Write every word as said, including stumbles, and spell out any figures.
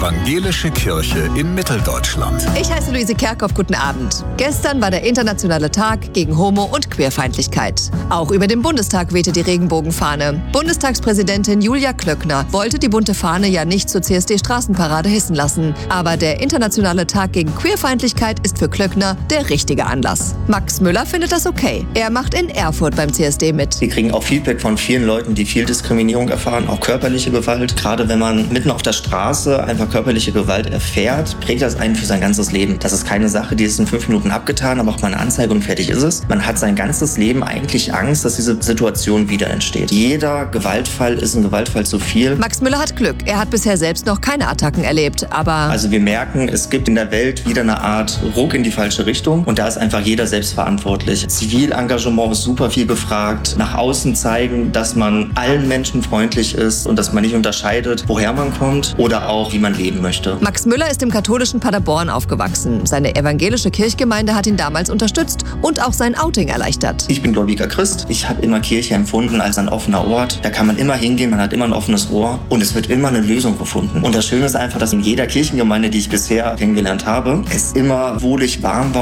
Evangelische Kirche in Mitteldeutschland. Ich heiße Luise Kerkhoff, guten Abend. Gestern war der internationale Tag gegen Homo- und Queerfeindlichkeit. Auch über dem Bundestag wehte die Regenbogenfahne. Bundestagspräsidentin Julia Klöckner wollte die bunte Fahne ja nicht zur C S D-Straßenparade hissen lassen. Aber der internationale Tag gegen Queerfeindlichkeit ist für Klöckner der richtige Anlass. Max Müller findet das okay. Er macht in Erfurt beim C S D mit. Wir kriegen auch Feedback von vielen Leuten, die viel Diskriminierung erfahren, auch körperliche Gewalt. Gerade wenn man mitten auf der Straße einfach körperliche Gewalt erfährt, prägt das einen für sein ganzes Leben. Das ist keine Sache, die ist in fünf Minuten abgetan, aber auch mal eine Anzeige und fertig ist es. Man hat sein ganzes Leben eigentlich Angst, dass diese Situation wieder entsteht. Jeder Gewaltfall ist ein Gewaltfall zu viel. Max Müller hat Glück. Er hat bisher selbst noch keine Attacken erlebt, aber... Also wir merken, es gibt in der Welt wieder eine Art Ruck in die falsche Richtung und da ist einfach jeder selbst verantwortlich. Zivilengagement ist super viel gefragt. Nach außen zeigen, dass man allen Menschen freundlich ist und dass man nicht unterscheidet, woher man kommt oder auch, wie man leben möchte. Max Müller ist im katholischen Paderborn aufgewachsen. Seine evangelische Kirchgemeinde hat ihn damals unterstützt und auch sein Outing erleichtert. Ich bin gläubiger Christ. Ich habe immer Kirche empfunden als ein offener Ort. Da kann man immer hingehen, man hat immer ein offenes Ohr und es wird immer eine Lösung gefunden. Und das Schöne ist einfach, dass in jeder Kirchengemeinde, die ich bisher kennengelernt habe, es immer wohlig warm war.